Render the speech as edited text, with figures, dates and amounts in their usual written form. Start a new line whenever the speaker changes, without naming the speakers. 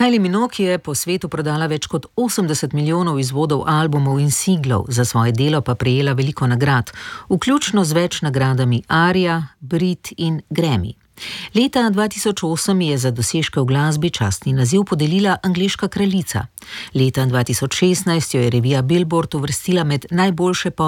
Kylie Minogue je po svetu prodala več kot 80 milijonov izvodov albumov in singlov, za svoje delo pa prejela veliko nagrad, vključno z več nagradami ARIA, Brit in Grammy. Leta 2008 je za dosežke v glasbi častni naziv podelila angleška kraljica. Leta 2016 jo je revija Billboard uvrstila med najboljše